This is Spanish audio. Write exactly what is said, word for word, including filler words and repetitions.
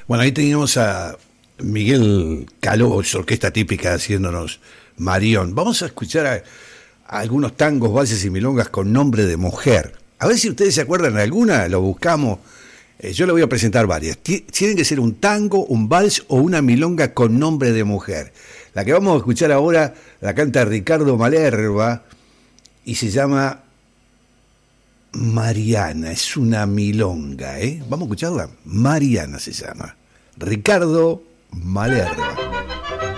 Bueno, ahí teníamos a Miguel Caló, su orquesta típica, haciéndonos Marión. Vamos a escuchar a, a algunos tangos, valses y milongas con nombre de mujer. A ver si ustedes se acuerdan de alguna, lo buscamos. Eh, yo le voy a presentar varias. T- tienen que ser un tango, un vals o una milonga con nombre de mujer. La que vamos a escuchar ahora la canta Ricardo Malerba y se llama Mariana. Es una milonga, ¿eh? Vamos a escucharla. Mariana se llama. Ricardo Malerba.